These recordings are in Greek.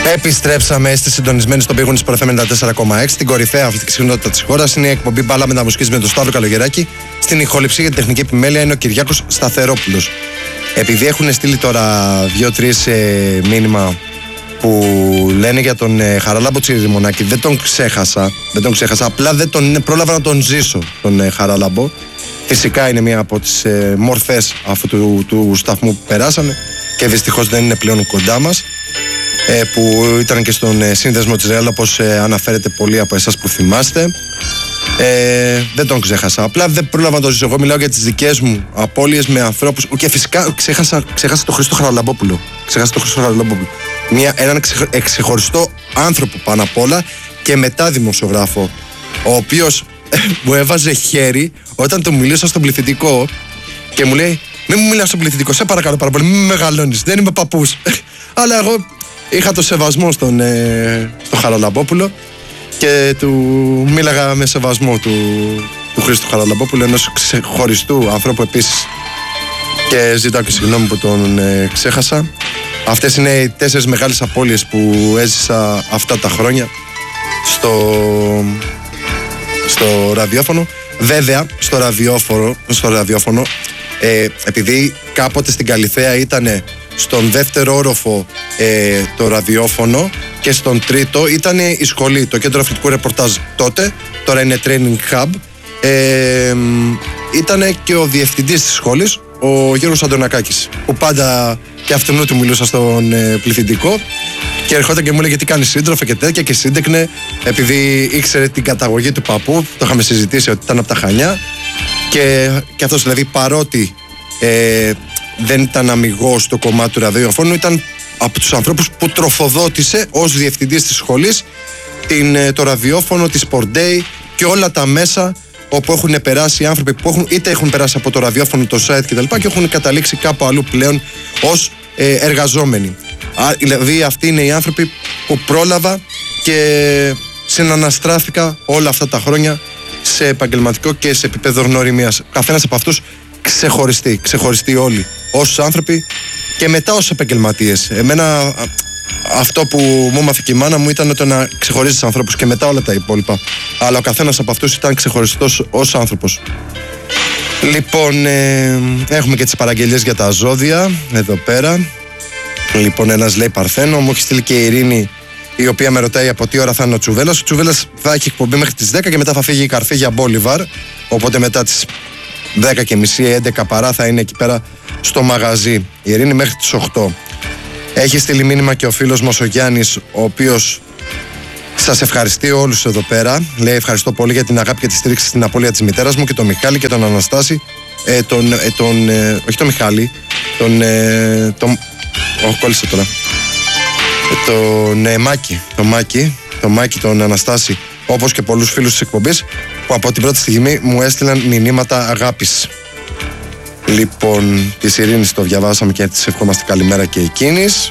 Επιστρέψαμε, είστε συντονισμένοι στον πύργο της Pro FM 94,6. Την κορυφαία αθλητική συχνότητα της χώρας είναι η εκπομπή Μπάλα Μεταμουσικής με τον Σταύρο Καλογεράκη. Στην ηχοληψία για την τεχνική επιμέλεια είναι ο Κυριάκος Σταθερόπουλος. Επειδή έχουν στείλει τώρα 2-3 μήνυμα που λένε για τον Χαράλαμπο Τσιριμονάκη, δεν τον ξέχασα. Απλά δεν τον πρόλαβα να τον ζήσω τον Χαράλαμπο. Φυσικά είναι μία από τις μορφές αυτού του σταθμού που περάσανε και δυστυχώς δεν είναι πλέον κοντά μας. Που ήταν και στον σύνδεσμο της Ρεάλ, όπως αναφέρετε πολλοί από εσάς που θυμάστε. Δεν τον ξέχασα. Απλά δεν πρόλαβα να το ζήσω. Εγώ μιλάω για τις δικές μου απώλειες με ανθρώπους. Και φυσικά ξέχασα τον Χρήστο Χαραλαμπόπουλο. Έναν ξεχωριστό άνθρωπο πάνω απ' όλα και μετά δημοσιογράφο, ο οποίος μου έβαζε χέρι όταν του μιλούσα στον πληθυντικό και μου λέει: μην μου μιλάς στον πληθυντικό, σε παρακαλώ πάρα πολύ, μην με μεγαλώνεις, δεν είμαι παππούς. Αλλά εγώ είχα το σεβασμό στον Χαραλαμπόπουλο και του μίλαγα με σεβασμό του Χρήστου Χαραλαμπόπουλου, ενός ξεχωριστού ανθρώπου επίσης, και ζητάω και συγγνώμη που τον ξέχασα. Αυτές είναι οι 4 μεγάλες απώλειες που έζησα αυτά τα χρόνια στο ραδιόφωνο. Βέβαια, στο ραδιόφωνο, επειδή κάποτε στην Καλιθέα ήταν στον δεύτερο όροφο το ραδιόφωνο και στον τρίτο ήταν η σχολή, το κέντρο αθλητικού ρεπορτάζ τότε, τώρα είναι training hub. Ήταν και ο διευθυντής της σχολής, ο Γιώργος Αντωνακάκης, που πάντα και αυτού του μιλούσα στον πληθυντικό και ερχόταν και μου έλεγε τι κάνει σύντροφε και τέτοια, και σύντεκνε επειδή ήξερε την καταγωγή του παππού, το είχαμε συζητήσει ότι ήταν από τα Χανιά, και αυτός δηλαδή, παρότι δεν ήταν αμιγός στο κομμάτι του ραδιοφώνου, ήταν από τους ανθρώπους που τροφοδότησε ως διευθυντής της σχολής το ραδιόφωνο, τη Sport Day και όλα τα μέσα όπου έχουν περάσει οι άνθρωποι που είτε έχουν περάσει από το ραδιόφωνο, το site κτλ. Και έχουν καταλήξει κάπου αλλού πλέον ως εργαζόμενοι. Δηλαδή αυτοί είναι οι άνθρωποι που πρόλαβα και συναναστράφηκα όλα αυτά τα χρόνια σε επαγγελματικό και σε επίπεδο γνωριμίας. Καθένας από αυτούς ξεχωριστοί όλοι ως άνθρωποι και μετά ως επαγγελματίες. Εμένα αυτό που μου έμαθε και η μάνα μου ήταν το να ξεχωρίζεις ανθρώπους και μετά όλα τα υπόλοιπα. Αλλά ο καθένας από αυτούς ήταν ξεχωριστός ως άνθρωπος. Λοιπόν, έχουμε και τις παραγγελίες για τα ζώδια εδώ πέρα. Λοιπόν, ένας λέει Παρθένο, μου έχει στείλει και η Ειρήνη, η οποία με ρωτάει από τι ώρα θα είναι ο Τσουβέλλας. Ο Τσουβέλλας θα έχει εκπομπή μέχρι τις 10 και μετά θα φύγει η Καρφή για Μπόλιβαρ. Οπότε μετά τις 10:30-11 παρά θα είναι εκεί πέρα στο μαγαζί η Ειρήνη μέχρι τις 8. Έχει στείλει μήνυμα και ο φίλος μας ο Γιάννης, ο οποίος σας ευχαριστεί όλους εδώ πέρα. Λέει ευχαριστώ πολύ για την αγάπη και τη στήριξη στην απώλεια της μητέρας μου και τον Μιχάλη και τον Αναστάση. Όχι τον Μιχάλη, κόλλησε τώρα. Τον Μάκη, τον Αναστάση, όπως και πολλούς φίλους της εκπομπής που από την πρώτη στιγμή μου έστειλαν μηνύματα αγάπης. Λοιπόν, της Ειρήνης το διαβάσαμε και της ευχόμαστε καλημέρα και εκείνης.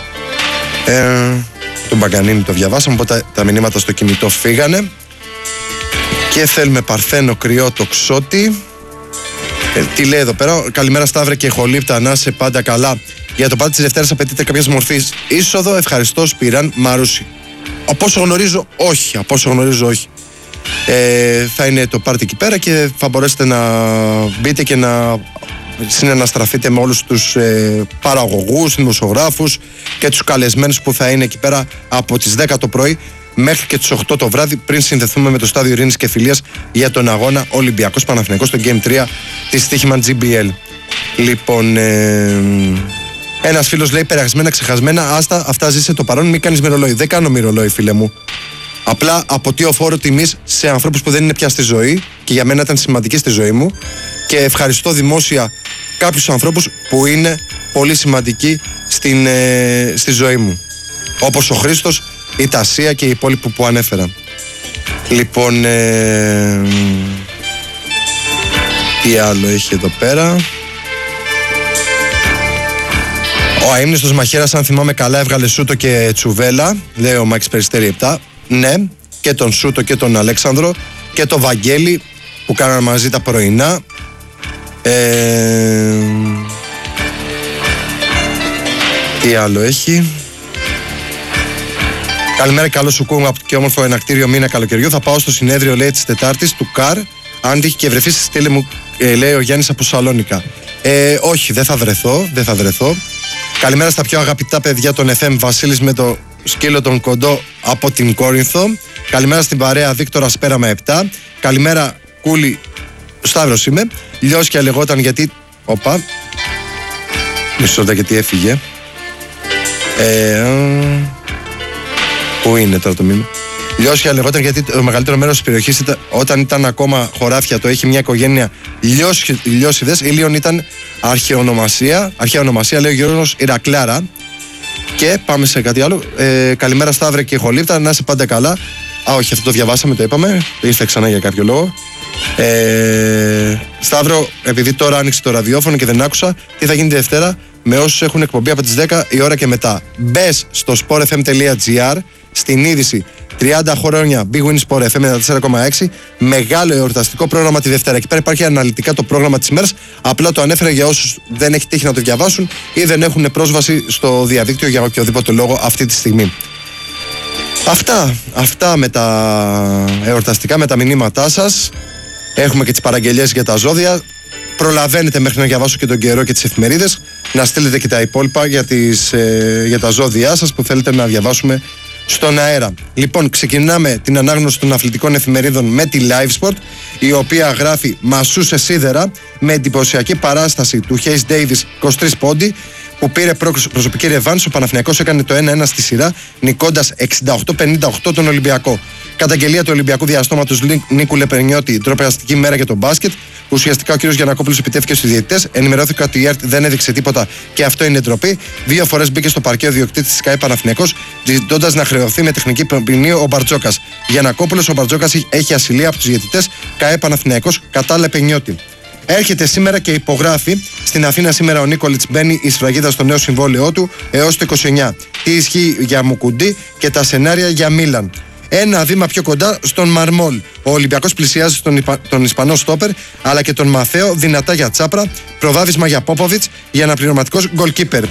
Τον Μπαγκανίνη το διαβάσαμε, οπότε τα μηνύματα στο κινητό φύγανε. Και θέλουμε Παρθένο κρυό το Ξώτη. Τι λέει εδώ πέρα? Καλημέρα Σταύρε και Χολύπτα, να είσαι πάντα καλά. Για το πάτη της Δευτέρας απαιτείται κάποια μορφή είσοδο. Ευχαριστώ Σπυράν Μαρούση. Από όσο γνωρίζω όχι. Θα είναι το πάρτι εκεί πέρα και θα μπορέσετε να μπείτε και να συναναστραφείτε με όλους τους παραγωγούς, δημοσιογράφους και τους καλεσμένους που θα είναι εκεί πέρα από τις 10 το πρωί μέχρι και τις 8 το βράδυ, πριν συνδεθούμε με το στάδιο Ειρήνης και Φιλίας για τον αγώνα Ολυμπιακός Παναθηναϊκός στο Game 3 της Στοίχημαν GBL. Λοιπόν, ένας φίλος λέει περασμένα, ξεχασμένα, άστα, αυτά ζήσε το παρόν, μην κάνεις μυρολόι. Δεν κάνω μυρολόι, φίλε μου. Απλά αποτείω φόρο τιμής σε ανθρώπους που δεν είναι πια στη ζωή και για μένα ήταν σημαντική στη ζωή μου, και ευχαριστώ δημόσια κάποιους ανθρώπους που είναι πολύ σημαντικοί στη ζωή μου, όπως ο Χρήστος, η Τασία και οι υπόλοιποι που ανέφερα. Λοιπόν, τι άλλο έχει εδώ πέρα? Ο αείμνηστος Μαχαίρας, αν θυμάμαι καλά, έβγαλε Σούτο και Τσουβέλα, λέει ο Μάκης Περιστέρη 7. Ναι, και τον Σούτο και τον Αλέξανδρο και τον Βαγγέλη που κάνανε μαζί τα πρωινά. Τι άλλο έχει? Καλημέρα, καλό σου κόμμα και όμορφο ενακτήριο μήνα καλοκαιριού. Θα πάω στο συνέδριο, λέει, της Τετάρτης του ΚΑΡ. Αν τύχει και βρεθεί, στείλε μου, λέει ο Γιάννης από Σαλόνικα. Όχι, δεν θα βρεθώ. Καλημέρα στα πιο αγαπητά παιδιά των FM, Βασίλης με το σκύλο τον κοντό από την Κόρινθο. Καλημέρα στην παρέα Βίκτορα Σπέραμα 7. Καλημέρα Κούλη, Σταύρος είμαι. Λιώσια λεγόταν γιατί. Οπα. Μισό γιατί έφυγε. Πού είναι τώρα το μήνυμα? Λιώσια λεγόταν γιατί το μεγαλύτερο μέρος της περιοχής όταν ήταν ακόμα χωράφια το έχει μια οικογένεια Λιώσιδες. Ήλιον ήταν αρχαία ονομασία, λέει ο Γιώργος Ηρακλάρα. Και πάμε σε κάτι άλλο. Καλημέρα Σταύρε και Χολύπτα, να είσαι πάντα καλά. Όχι, αυτό το διαβάσαμε, το είπαμε. Ήρθε ξανά για κάποιο λόγο. Σταύρο, επειδή τώρα άνοιξε το ραδιόφωνο και δεν άκουσα, τι θα γίνει τη Δευτέρα με όσους έχουν εκπομπή από τις 10 η ώρα και μετά. Μπες στο sportfm.gr στην είδηση 30 χρόνια Big Win Sport FM 4,6. Μεγάλο εορταστικό πρόγραμμα τη Δευτέρα. Εκεί πέρα υπάρχει αναλυτικά το πρόγραμμα της ημέρας. Απλά το ανέφερα για όσους δεν έχει τύχει να το διαβάσουν ή δεν έχουν πρόσβαση στο διαδίκτυο για οποιοδήποτε λόγο αυτή τη στιγμή. Αυτά με τα εορταστικά, με τα μηνύματά σας. Έχουμε και τις παραγγελίες για τα ζώδια. Προλαβαίνετε μέχρι να διαβάσω και τον καιρό και τις εφημερίδες να στείλετε και τα υπόλοιπα για τα ζώδιά σας που θέλετε να διαβάσουμε στον αέρα. Λοιπόν, ξεκινάμε την ανάγνωση των αθλητικών εφημερίδων με τη Live Sport, η οποία γράφει μασούσε σίδερα με εντυπωσιακή παράσταση του Hayes Davis 23 πόντι που πήρε προσωπική ρεβάνς. Ο Παναθηναϊκός έκανε το 1-1 στη σειρά, νικώντας 68-58 τον Ολυμπιακό. Καταγγελία του Ολυμπιακού διαστόματος Νίκου Λεπερνιώτη, ντροπιαστική μέρα για τον μπάσκετ. Ουσιαστικά ο κ. Γιαννακόπουλος επιτέθηκε στους διαιτητές. Ενημερώθηκε ότι η ΕΡΤ δεν έδειξε τίποτα και αυτό είναι ντροπή. 2 φορές μπήκε στο παρκέ ο διοκτήτης της ΚΑΕ Παναθηναϊκός, ζητώντας να χρεωθεί με τεχνική ποινή ο Μπαρτζόκας. Γιαννακόπουλος, ο Μπαρτζόκας έχει ασυλία από τους διαιτητές ΚΑΕ Παναθηναϊκός κατά Λεπενιώτη. Έρχεται σήμερα και υπογράφει στην Αθήνα σήμερα ο Νίκολιτς, μπαίνει η σφραγίδα στο νέο συμβόλαιό του έως το 29. Τι ισχύει για Μουκουντή και τα σενάρια για Μίλαν. Ένα βήμα πιο κοντά στον Μαρμόλ. Ο Ολυμπιακός πλησιάζει τον Ισπανό στόπερ αλλά και τον Μαθαίο, δυνατά για Τσάπρα, προβάδισμα για Πόποβιτς για αναπληρωματικός γκολκίπερ.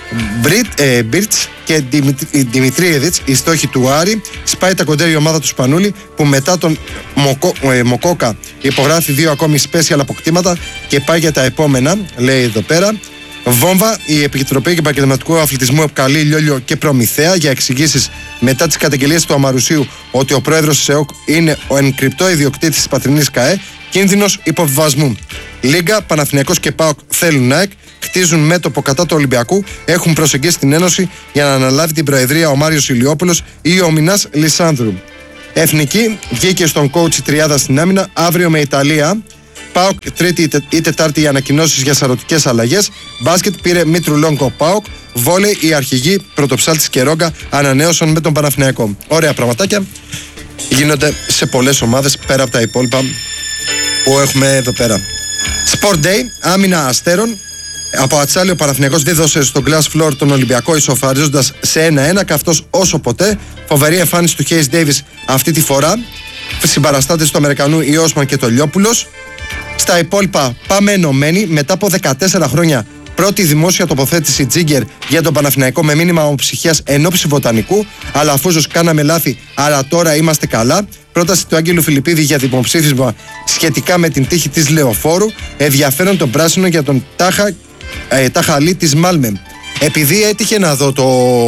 Μπίρτς και Δημητρίεβιτς, οι στόχοι του Άρη. Σπάει τα κοντέρ η ομάδα του Σπανούλη που μετά τον Μοκόκα υπογράφει 2 ακόμη special αποκτήματα και πάει για τα επόμενα, λέει εδώ πέρα. Βόμβα, η Επιτροπή Επαγγελματικού Αθλητισμού επικαλεί Λιόλιο και Προμηθέα για εξηγήσεις μετά τις καταγγελίες του Αμαρουσίου ότι ο πρόεδρος της ΕΟΚ είναι ο ενκρυπτό ιδιοκτήτης της πατρινής ΚΑΕ, κίνδυνος υποβιβασμού. Λίγκα, Παναθηναϊκός και ΠΑΟΚ θέλουν ΑΕΚ, χτίζουν μέτωπο κατά του Ολυμπιακού, έχουν προσεγγίσει την Ένωση για να αναλάβει την προεδρία ο Μάριος Ηλιόπουλος ή ο Μινάς Λισάνδρου. Εθνική, βγήκε στον coach η τριάδα στην άμυνα, αύριο με Ιταλία. ΠΑΟΚ Τρίτη ή Τετάρτη οι ανακοινώσεις για σαρωτικές αλλαγές. Μπάσκετ πήρε Μήτρου Λόγκο ΠΑΟΚ. Βόλεϊ οι αρχηγοί Πρωτοψάλτης και Ρόγκα ανανέωσαν με τον Παναθηναϊκό. Ωραία πραγματάκια γίνονται σε πολλές ομάδες πέρα από τα υπόλοιπα που έχουμε εδώ πέρα. Sport Day, άμυνα Αστέρων. Από Ατσάλι ο Παναθηναϊκός δίδωσε στο Glass Floor τον Ολυμπιακό ισοφαρίζοντας σε 1-1, καυτός όσο ποτέ. Φοβερή εμφάνιση του Hayes Davis αυτή τη φορά. Συμπαραστάτες του Αμερικανού Ιόσμαν και το Λιόπουλος. Στα υπόλοιπα πάμε ενωμένοι μετά από 14 χρόνια. Πρώτη δημόσια τοποθέτηση Τζίγκερ για τον Παναθηναϊκό με μήνυμα ομοψυχίας ενόψει Βοτανικού. Αλλά αφού κάναμε λάθη, αλλά τώρα είμαστε καλά. Πρόταση του Άγγελου Φιλιππίδη για δημοψήφισμα σχετικά με την τύχη της Λεωφόρου. Ενδιαφέρον τον πράσινο για τον Τάχα Αλή της Μάλμε. Επειδή έτυχε να δω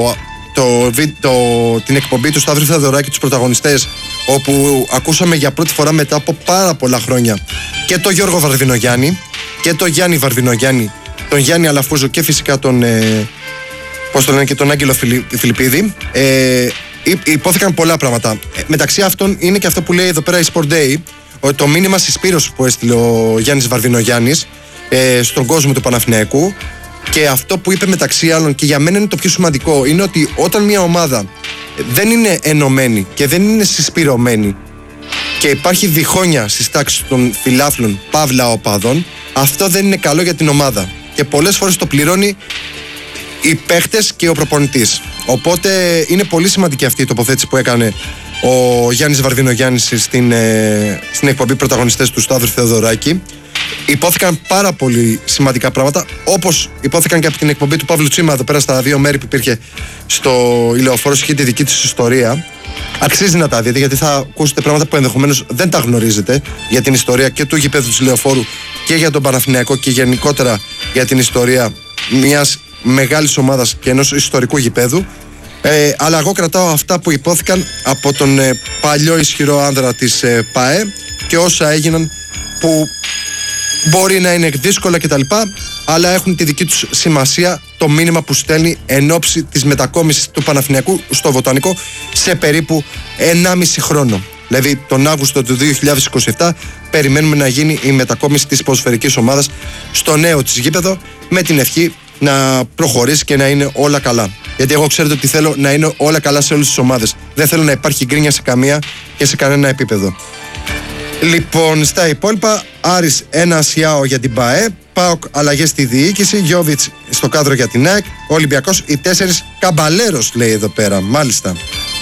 την εκπομπή του Σταύρου Θεοδωράκη, τους πρωταγωνιστές, όπου ακούσαμε για πρώτη φορά μετά από πάρα πολλά χρόνια και τον Γιώργο Βαρδινογιάννη και τον Γιάννη Βαρδινογιάννη, τον Γιάννη Αλαφούζο και φυσικά τον και τον Άγγελο Φιλιππίδη. Υπόθηκαν πολλά πράγματα. Μεταξύ αυτών είναι και αυτό που λέει εδώ πέρα η Sport Day, το μήνυμα συσπήρωση που έστειλε ο Γιάννης Βαρδινογιάννης στον κόσμο του Παναθηναϊκού. Και αυτό που είπε μεταξύ άλλων, και για μένα είναι το πιο σημαντικό, είναι ότι όταν μια ομάδα δεν είναι ενωμένη και δεν είναι συσπηρωμένη και υπάρχει διχόνοια στις τάξεις των φιλάθλων παύλα οπαδών, αυτό δεν είναι καλό για την ομάδα. Και πολλές φορές το πληρώνει οι παίχτες και ο προπονητής. Οπότε είναι πολύ σημαντική αυτή η τοποθέτηση που έκανε ο Γιάννης Βαρδινογιάννης στην εκπομπή πρωταγωνιστές του Σταύρου Θεοδωράκη. υπόθηκαν πάρα πολύ σημαντικά πράγματα, όπως υπόθηκαν και από την εκπομπή του Παύλου Τσίμα εδώ πέρα στα 2 μέρη που υπήρχε στο Ηλεοφόρος, είχε τη δική της ιστορία. Αξίζει να τα δείτε, γιατί θα ακούσετε πράγματα που ενδεχομένως δεν τα γνωρίζετε για την ιστορία και του γηπέδου της Ηλεοφόρου και για τον Παναθηναϊκό και γενικότερα για την ιστορία μιας μεγάλης ομάδας και ενός ιστορικού γηπέδου. Αλλά εγώ κρατάω αυτά που υπόθηκαν από τον παλιό ισχυρό άνδρα της ΠΑΕ και όσα έγιναν, που μπορεί να είναι δύσκολα κτλ, αλλά έχουν τη δική τους σημασία, το μήνυμα που στέλνει εν ώψη της μετακόμισης του Παναθηναϊκού στο Βοτανικό σε περίπου 1,5 χρόνο. Δηλαδή τον Αύγουστο του 2027 περιμένουμε να γίνει η μετακόμιση της ποδοσφαιρικής ομάδας στο νέο της γήπεδο, με την ευχή να προχωρήσει και να είναι όλα καλά. Γιατί εγώ ξέρετε ότι θέλω να είναι όλα καλά σε όλες τις ομάδες. Δεν θέλω να υπάρχει γκρίνια σε καμία και σε κανένα επίπεδο. Λοιπόν, στα υπόλοιπα, Άρης 1 Σιάο για την ΠΑΕ, ΠΑΟΚ αλλαγές στη διοίκηση, Γιόβιτς στο κάδρο για την ΑΕΚ, Ολυμπιακός οι 4 Καμπαλέρος, λέει εδώ πέρα, μάλιστα.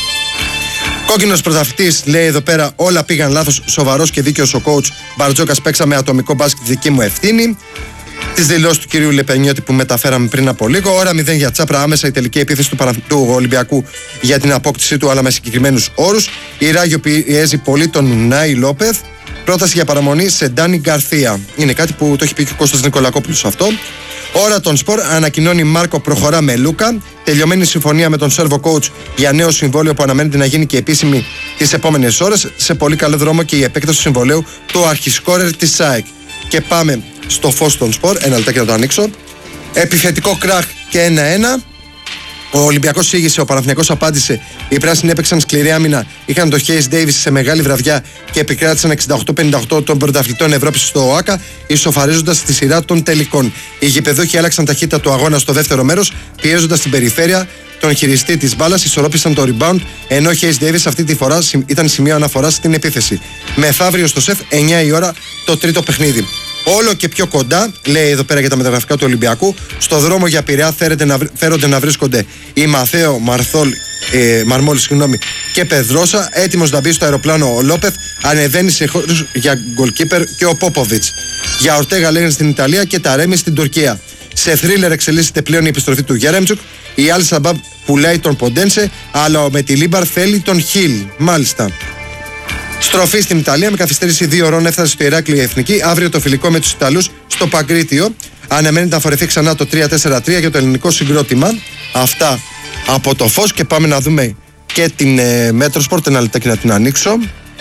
Κόκκινος πρωταθλητής, λέει εδώ πέρα, όλα πήγαν λάθος, σοβαρός και δίκαιος ο coach Μπαρτζόκας, παίξαμε ατομικό μπάσκετ, δική μου ευθύνη. Τις δηλώσεις του κυρίου Λεπενιώτη που μεταφέραμε πριν από λίγο. Ώρα 0 για Τσάπρα, άμεσα η τελική επίθεση του Ολυμπιακού για την απόκτησή του, αλλά με συγκεκριμένους όρους. Η Ράγιο πιέζει πολύ τον Νάι Λόπεθ. Πρόταση για παραμονή σε Ντάνι Γκαρθία. Είναι κάτι που το έχει πει και ο Κώστας Νικολακόπουλος αυτό. Ώρα των Σπορ, ανακοινώνει Μάρκο, προχωρά με Λούκα. Τελειωμένη συμφωνία με τον Σέρβο Coach για νέο συμβόλαιο που αναμένεται να γίνει και επίσημη τις επόμενες ώρες. Σε πολύ καλό δρόμο και η επέκταση του συμβολέου του αρχισκόρερ της ΣΑΕΚ. Και πάμε στο φως των Σπορ, ένα λεπτάκι να το ανοίξω. Επιθετικό κράχ και 1-1. Ο Ολυμπιακός σήγησε, ο Παναθηναϊκός απάντησε. Οι πράσινοι έπαιξαν σκληρή άμυνα. Είχαν το Χέις Ντέιβις σε μεγάλη βραδιά και επικράτησαν 68-58 των πρωταθλητών Ευρώπης στο ΟΑΚΑ, ισοφαρίζοντας τη σειρά των τελικών. Οι γηπεδούχοι άλλαξαν ταχύτητα του αγώνα στο δεύτερο μέρος, πιέζοντας την περιφέρεια. Τον χειριστή της μπάλας, ισορρόπησαν το rebound, ενώ ο Χέις Ντέιβις αυτή τη φορά ήταν σημείο αναφοράς στην επίθεση. Μεθαύριο στο ΣΕΦ, 9 η ώρα, το τρίτο παιχνίδι. Όλο και πιο κοντά, λέει εδώ πέρα για τα μεταγραφικά του Ολυμπιακού, στο δρόμο για Πειραιά φέρονται να βρίσκονται η Μαθαίο Μαρμόλη και Πεδρόσα. Έτοιμος να μπει στο αεροπλάνο ο Λόπεθ, ανεβαίνει σε χώρους για γκολκίπερ και ο Πόποβιτς. Για Ορτέγα λένε στην Ιταλία και τα Ρέμι στην Τουρκία. Σε θρίλερ εξελίσσεται πλέον η επιστροφή του Γέρεμτσουκ. Η Αλ Σαμπάμπ πουλάει τον Ποντένσε, αλλά ο Μετιλίμπαρ θέλει τον Χιλ. Μάλιστα. Στροφή στην Ιταλία με καθυστέρηση 2 ώρων, έφτασε στο Ηράκλειο η Εθνική. Αύριο το φιλικό με τους Ιταλούς στο Παγκρίτιο. Αναμένεται να φορεθεί ξανά το 3-4-3 για το ελληνικό συγκρότημα. Αυτά από το φως και πάμε να δούμε και την Μέτροσπορτ. Ένα λεπτάκι να την ανοίξω.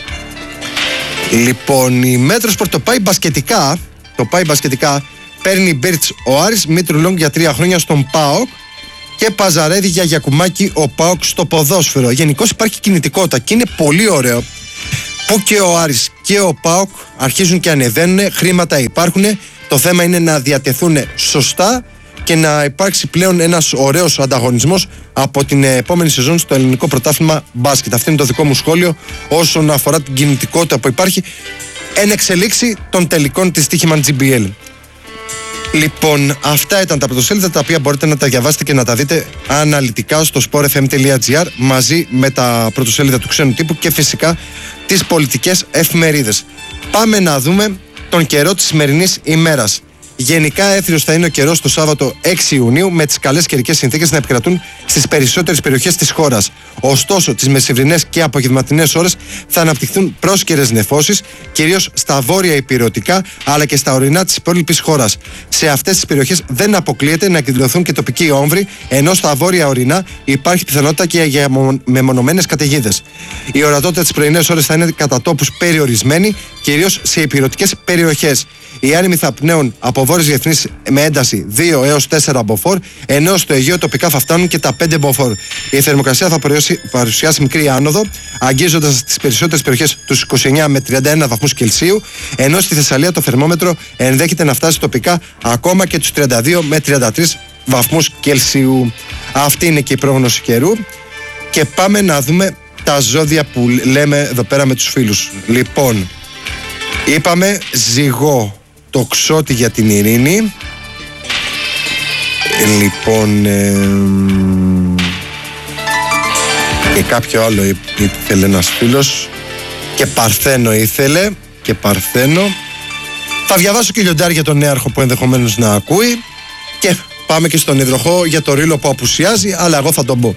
Λοιπόν, η Μέτροσπορτ το πάει μπασκετικά. Παίρνει Μπίρτς ο Άρης, Μήτρου Λόγκ για 3 χρόνια στον ΠΑΟΚ και Παζαρέδη για Γιακουμάκη ο ΠΑΟΚ στο ποδόσφαιρο. Γενικώς υπάρχει κινητικότητα και είναι πολύ ωραίο που και ο Άρης και ο ΠΑΟΚ αρχίζουν και ανεβαίνουν, χρήματα υπάρχουν. Το θέμα είναι να διατεθούν σωστά και να υπάρξει πλέον ένας ωραίος ανταγωνισμός από την επόμενη σεζόν στο ελληνικό πρωτάθλημα μπάσκετ. Αυτό είναι το δικό μου σχόλιο όσον αφορά την κινητικότητα που υπάρχει εν εξελίξη των τελικών της Τύχημαν GBL. Λοιπόν, αυτά ήταν τα πρωτοσέλιδα τα οποία μπορείτε να τα διαβάσετε και να τα δείτε αναλυτικά στο sportfm.gr μαζί με τα πρωτοσέλιδα του ξένου τύπου και φυσικά τις πολιτικές εφημερίδες. Πάμε να δούμε τον καιρό της σημερινής ημέρας. Γενικά έθριος θα είναι ο καιρός το Σάββατο 6 Ιουνίου με τις καλές καιρικές συνθήκες να επικρατούν στις περισσότερες περιοχές της χώρας. Ωστόσο, τις μεσημβρινές και απογευματινές ώρες θα αναπτυχθούν πρόσκαιρες νεφώσεις, κυρίως στα βόρεια υπηρετικά αλλά και στα ορεινά της υπόλοιπης χώρας. Σε αυτές τις περιοχές δεν αποκλείεται να εκδηλωθούν και τοπικοί όμβροι, ενώ στα βόρεια ορεινά υπάρχει πιθανότητα και για μεμονωμένες καταιγίδες. Η ορατότητα τις πρωινές ώρες θα είναι κατά τόπους περιορισμένη, κυρίως σε υπηρετικές περιοχές. Οι άνεμοι θα πνέουν από βόρειες διεθνείς με ένταση 2 έως 4 μποφόρ, ενώ στο Αιγαίο τοπικά θα φτάνουν και τα 5 μποφόρ. Η θερμοκρασία θα παρουσιάσει μικρή άνοδο, αγγίζοντας στις περισσότερες περιοχές τους 29 με 31 βαθμούς Κελσίου, ενώ στη Θεσσαλία το θερμόμετρο ενδέχεται να φτάσει τοπικά ακόμα και τους 32 με 33 βαθμούς Κελσίου. Αυτή είναι και η πρόγνωση καιρού. Και πάμε να δούμε τα ζώδια που λέμε εδώ πέρα με τους φίλους. Λοιπόν, είπαμε Ζυγό, το Ξώτη για την ειρήνη. Λοιπόν, και κάποιο άλλο ήθελε ένας φίλος. Και Παρθένο ήθελε. Και Παρθένο. Θα διαβάσω και λιοντάρι για τον νέαρχο που ενδεχομένως να ακούει. Και πάμε και στον υδροχό για το ρήλο που απουσιάζει, αλλά εγώ θα τον πω.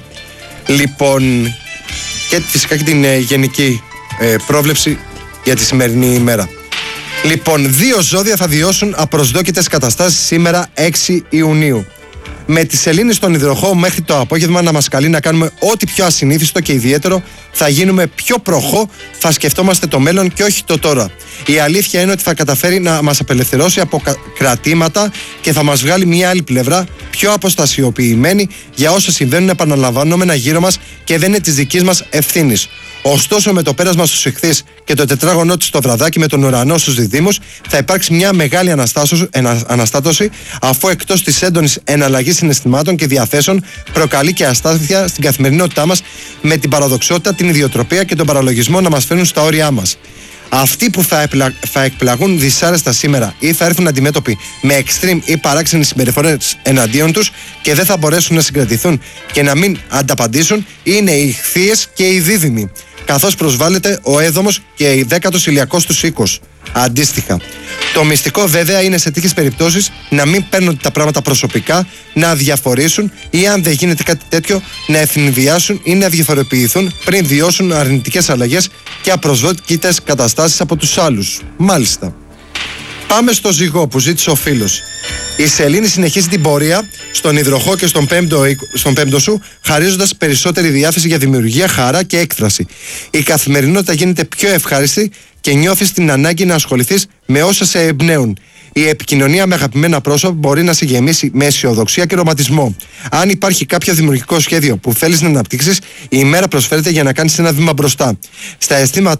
Λοιπόν, και φυσικά και την γενική πρόβλεψη για τη σημερινή ημέρα. Λοιπόν, 2 ζώδια θα βιώσουν απροσδόκητες καταστάσεις σήμερα 6 Ιουνίου. Με τη σελήνη στον υδροχό μέχρι το απόγευμα να μας καλεί να κάνουμε ό,τι πιο ασυνήθιστο και ιδιαίτερο, θα γίνουμε πιο προχώ, θα σκεφτόμαστε το μέλλον και όχι το τώρα. Η αλήθεια είναι ότι θα καταφέρει να μας απελευθερώσει από κρατήματα και θα μας βγάλει μια άλλη πλευρά, πιο αποστασιοποιημένη για όσα συμβαίνουν επαναλαμβανόμενα γύρω μας και δεν είναι της δικής μας ευθύνης. Ωστόσο, με το πέρασμα στους Ιχθύς και το τετράγωνο της στο βραδάκι με τον ουρανό στους Διδύμους, θα υπάρξει μια μεγάλη αναστάτωση, αφού εκτός της έντονης εναλλαγής συναισθημάτων και διαθέσεων προκαλεί και αστάθεια στην καθημερινότητά μας, με την παραδοξότητα, την ιδιοτροπία και τον παραλογισμό να μας φέρνουν στα όρια μας. Αυτοί που θα εκπλαγούν δυσάρεστα σήμερα ή θα έρθουν αντιμέτωποι με extreme ή παράξενες συμπεριφορές εναντίον τους και δεν θα μπορέσουν να συγκρατηθούν και να μην ανταπαντήσουν, είναι οι Ιχθύες και οι Δίδυμοι, καθώς προσβάλλεται ο Έδομος και η 10ος ηλιακός τους οίκος. Αντίστοιχα. Το μυστικό βέβαια είναι σε τέτοιες περιπτώσεις να μην παίρνουν τα πράγματα προσωπικά, να αδιαφορήσουν ή αν δεν γίνεται κάτι τέτοιο να εθνιδιάσουν ή να διαφοροποιηθούν πριν βιώσουν αρνητικές αλλαγές και απροσδόκητες καταστάσεις από τους άλλους. Μάλιστα. Πάμε στο ζυγό που ζήτησε ο φίλος. Η σελήνη συνεχίζει την πορεία στον υδροχό και στον πέμπτο σου, χαρίζοντας περισσότερη διάθεση για δημιουργία, χαρά και έκφραση. Η καθημερινότητα γίνεται πιο ευχάριστη και νιώθεις την ανάγκη να ασχοληθείς με όσα σε εμπνέουν. Η επικοινωνία με αγαπημένα πρόσωπα μπορεί να σε γεμίσει με αισιοδοξία και ρομαντισμό. Αν υπάρχει κάποιο δημιουργικό σχέδιο που θέλεις να αναπτύξεις, η ημέρα προσφέρεται για να κάνεις ένα βήμα μπροστά. Στα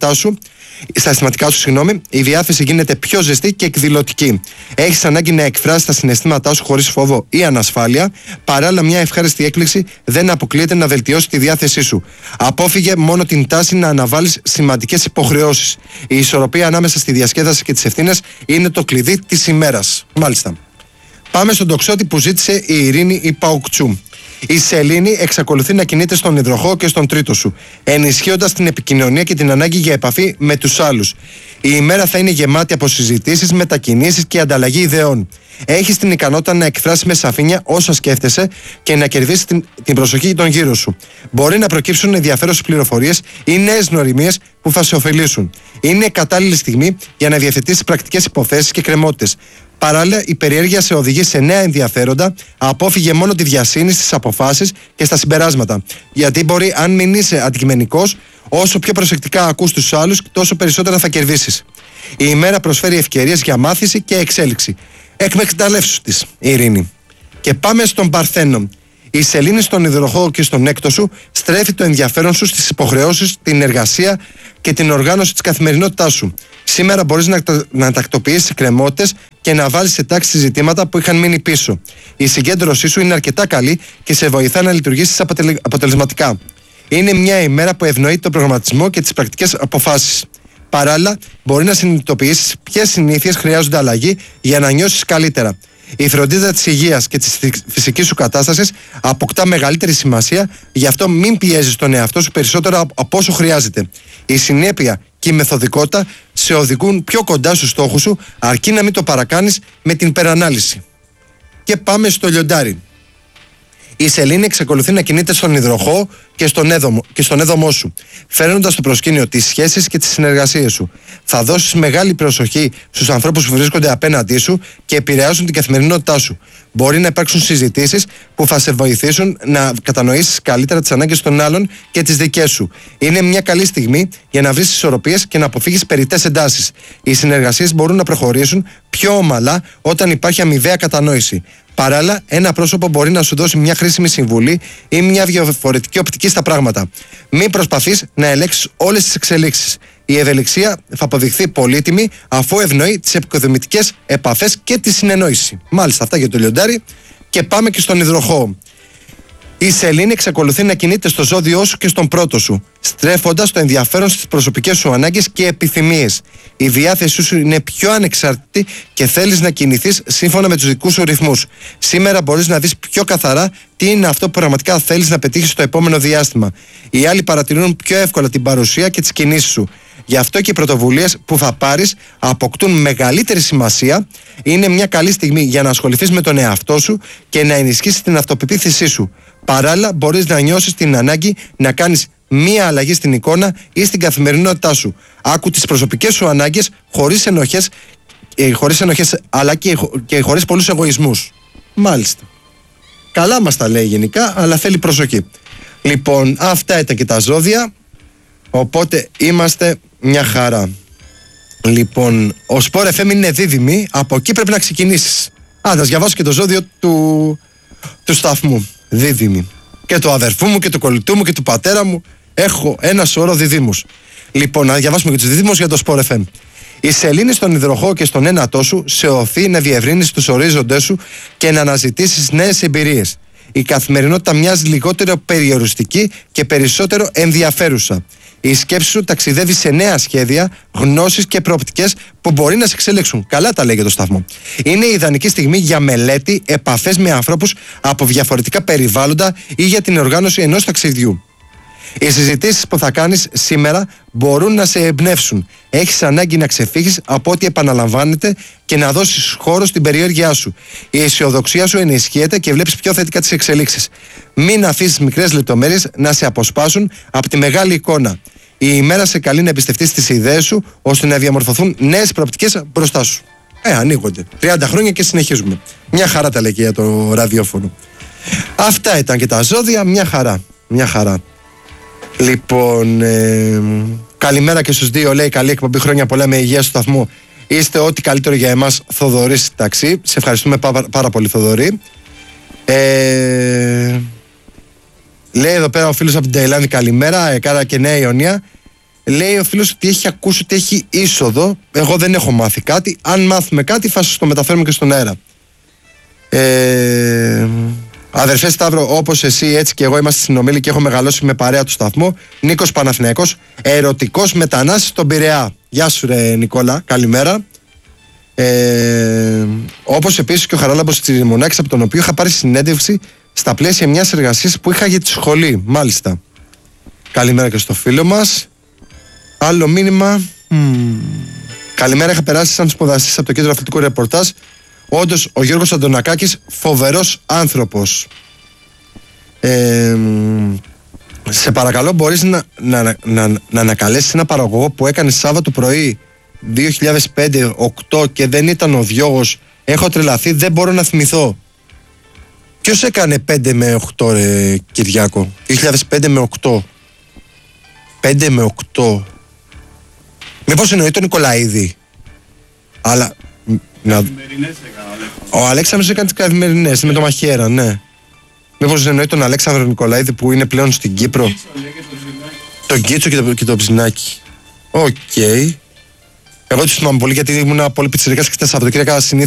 αισθηματικά σου, η διάθεση γίνεται πιο ζεστή και εκδηλωτική. Έχεις ανάγκη να εκφράσεις τα συναισθήματά σου χωρίς φόβο ή ανασφάλεια. Παράλληλα, μια ευχάριστη έκπληξη δεν αποκλείεται να βελτιώσει τη διάθεσή σου. Απόφυγε μόνο την τάση να αναβάλεις σημαντικές υποχρεώσεις. Η ισορροπία ανάμεσα στη διασκέδαση και τις ευθύνες είναι το κλειδί της ημέρας. Μάλιστα. Πάμε στον τοξότη που ζήτησε η Ειρήνη η Παουκτσού. Η σελήνη εξακολουθεί να κινείται στον υδροχό και στον τρίτο σου, ενισχύοντας την επικοινωνία και την ανάγκη για επαφή με τους άλλους. Η ημέρα θα είναι γεμάτη από συζητήσεις, μετακινήσεις και ανταλλαγή ιδεών. Έχεις την ικανότητα να εκφράσεις με σαφήνεια όσα σκέφτεσαι και να κερδίσεις την προσοχή των γύρω σου. Μπορεί να προκύψουν ενδιαφέρουσες πληροφορίες ή νέες γνωριμίες που θα σε ωφελήσουν. Είναι κατάλληλη στιγμή για να διαθετήσεις πρακτικές υποθέσεις και κρεμότητες. Παράλληλα, η περιέργεια σε οδηγεί σε νέα ενδιαφέροντα. Απόφυγε μόνο τη βιασύνη στις αποφάσεις και στα συμπεράσματα. Γιατί μπορεί, αν μην είσαι αντικειμενικός, όσο πιο προσεκτικά ακούς τους άλλους, τόσο περισσότερα θα κερδίσεις. Η ημέρα προσφέρει ευκαιρίες για μάθηση και εξέλιξη. Εκμεταλλεύσου της, Ειρήνη. Και πάμε στον Παρθένο. Η σελήνη στον υδροχό και στον έκτο σου στρέφει το ενδιαφέρον σου στις υποχρεώσεις, την εργασία και την οργάνωση της καθημερινότητάς σου. Σήμερα μπορείς να τακτοποιήσεις εκκρεμότητες και να βάλεις σε τάξη ζητήματα που είχαν μείνει πίσω. Η συγκέντρωσή σου είναι αρκετά καλή και σε βοηθά να λειτουργήσεις αποτελεσματικά. Είναι μια ημέρα που ευνοεί τον προγραμματισμό και τις πρακτικές αποφάσεις. Παράλληλα, μπορεί να συνειδητοποιήσεις ποιες συνήθειες χρειάζονται αλλαγή για να νιώσεις καλύτερα. Η φροντίδα της υγείας και της φυσικής σου κατάστασης αποκτά μεγαλύτερη σημασία, γι' αυτό μην πιέζεις τον εαυτό σου περισσότερο από όσο χρειάζεται. Η συνέπεια και η μεθοδικότητα σε οδηγούν πιο κοντά στους στόχους σου, αρκεί να μην το παρακάνεις με την υπερανάλυση. Και πάμε στο λιοντάρι. Η σελήνη εξακολουθεί να κινείται στον υδροχό και στον έδωμό σου, φέρνοντας στο προσκήνιο τις σχέσεις και τις συνεργασίες σου. Θα δώσεις μεγάλη προσοχή στους ανθρώπους που βρίσκονται απέναντί σου και επηρεάζουν την καθημερινότητά σου. Μπορεί να υπάρξουν συζητήσεις που θα σε βοηθήσουν να κατανοήσεις καλύτερα τις ανάγκες των άλλων και τις δικές σου. Είναι μια καλή στιγμή για να βρεις ισορροπίες και να αποφύγεις περιττές εντάσεις. Οι συνεργασίες μπορούν να προχωρήσουν πιο ομαλά όταν υπάρχει αμοιβαία κατανόηση. Παράλληλα, ένα πρόσωπο μπορεί να σου δώσει μια χρήσιμη συμβουλή ή μια διαφορετική οπτική στα πράγματα. Μην προσπαθείς να ελέγξεις όλες τις εξελίξεις. Η ευελιξία θα αποδειχθεί πολύτιμη αφού ευνοεί τις επικοδομητικές επαφές και τη συνεννόηση. Μάλιστα, αυτά για το λιοντάρι. Και πάμε και στον υδροχό. Η σελήνη εξακολουθεί να κινείται στο ζώδιό σου και στον πρώτο σου, στρέφοντας το ενδιαφέρον στις προσωπικές σου ανάγκες και επιθυμίες. Η διάθεσή σου είναι πιο ανεξάρτητη και θέλεις να κινηθείς σύμφωνα με τους δικούς σου ρυθμούς. Σήμερα μπορείς να δεις πιο καθαρά τι είναι αυτό που πραγματικά θέλεις να πετύχεις στο επόμενο διάστημα. Οι άλλοι παρατηρούν πιο εύκολα την παρουσία και τις κινήσεις σου. Γι' αυτό και οι πρωτοβουλίες που θα πάρεις αποκτούν μεγαλύτερη σημασία. Είναι μια καλή στιγμή για να ασχοληθείς με τον εαυτό σου και να ενισχύσεις την αυτοπεποίθησή σου. Παράλληλα, μπορείς να νιώσεις την ανάγκη να κάνεις μία αλλαγή στην εικόνα ή στην καθημερινότητά σου. Άκου τις προσωπικές σου ανάγκες χωρίς ενοχές, αλλά και χωρίς πολλούς εγωισμούς. Μάλιστα. Καλά μας τα λέει γενικά, αλλά θέλει προσοχή. Λοιπόν, αυτά ήταν και τα ζώδια. Οπότε είμαστε μια χαρά. Λοιπόν, ο Sport FM είναι δίδυμη. Από εκεί πρέπει να ξεκινήσεις. Θα διαβάσω και το ζώδιο του σταθμού. Δίδυμη. Και του αδερφού μου και του κολλητού μου και του πατέρα μου. Έχω ένα σωρό διδύμους. Λοιπόν, να διαβάσουμε και τους διδύμους για το Sport FM. Η σελήνη στον υδροχόο και στον ένατό σου σε οθεί να διευρύνεις τους ορίζοντές σου και να αναζητήσεις νέες εμπειρίες. Η καθημερινότητα μοιάζει λιγότερο περιοριστική και περισσότερο ενδιαφέρουσα. Η σκέψη σου ταξιδεύει σε νέα σχέδια, γνώσεις και προοπτικές που μπορεί να σε εξελίξουν. Καλά τα λέει για το σταθμό. Είναι η ιδανική στιγμή για μελέτη, επαφές με ανθρώπους από διαφορετικά περιβάλλοντα ή για την οργάνωση ενός ταξιδιού. Οι συζητήσεις που θα κάνεις σήμερα μπορούν να σε εμπνεύσουν. Έχεις ανάγκη να ξεφύγεις από ό,τι επαναλαμβάνεται και να δώσεις χώρο στην περιέργειά σου. Η αισιοδοξία σου ενισχύεται και βλέπεις πιο θετικά τις εξελίξεις. Μην αφήσεις μικρές λεπτομέρειες να σε αποσπάσουν από τη μεγάλη εικόνα. Η ημέρα σε καλεί να εμπιστευτείς τις ιδέες σου ώστε να διαμορφωθούν νέες προοπτικές μπροστά σου. Ανοίγονται. 30 χρόνια και συνεχίζουμε. Μια χαρά τα λέει και για το ραδιόφωνο. Αυτά ήταν και τα ζώδια. Μια χαρά. Μια χαρά. Λοιπόν, καλημέρα και στους δύο. Λέει καλή εκπομπή, χρόνια πολλά με υγεία στο σταθμό. Είστε ό,τι καλύτερο για εμάς, Θοδωρής Ταξί. Σε ευχαριστούμε πάρα πολύ, Θοδωρή. Λέει εδώ πέρα ο φίλος από την Ταϊλάνδη, καλημέρα, Κάρα και Νέα Ιωνία. Λέει ο φίλος ότι έχει ακούσει ότι έχει είσοδο. Εγώ δεν έχω μάθει κάτι. Αν μάθουμε κάτι θα σας το μεταφέρουμε και στον αέρα. Αδερφέ Σταύρο, όπως εσύ έτσι και εγώ είμαστε συνομίλοι και έχω μεγαλώσει με παρέα του σταθμό. Νίκος Παναθηναϊκός, ερωτικός μετανάστης στον Πειραιά. Γεια σου ρε Νικόλα, καλημέρα. Όπως επίσης και ο Χαράλαμπος Τσιριμονάκης, από τον οποίο είχα πάρει συνέντευξη στα πλαίσια μιας εργασίας που είχα για τη σχολή. Μάλιστα. Καλημέρα και στο φίλο μας. Άλλο μήνυμα. Καλημέρα, είχα περάσει σαν σπουδαστής από το κέντρο αθλητικού ρεπορτάζ. Όντως ο Γιώργος Αντωνακάκης φοβερός άνθρωπος. Σε παρακαλώ, μπορείς να ανακαλέσεις ένα παραγωγό που έκανε Σάββατο πρωί 2005-8 και δεν ήταν ο Διώγος? Έχω τρελαθεί, δεν μπορώ να θυμηθώ. Ποιος έκανε 5 με 8 ρε Κυριάκο? 2005 με 8. 5 με 8. Μήπως εννοεί τον Νικολαίδη? Αλλά ο Αλέξανδρος έκανε τις καθημερινές με το μαχαίρα, ναι. Μήπως εννοεί τον Αλέξανδρο Νικολαίδη που είναι πλέον στην Κύπρο? Τον Κίτσο και το Ψινάκι. Οκ. Εγώ τους θυμάμαι πολύ γιατί ήμουν πολύ πιτσιρικάς και τα Σαββατοκύριακα συνήθως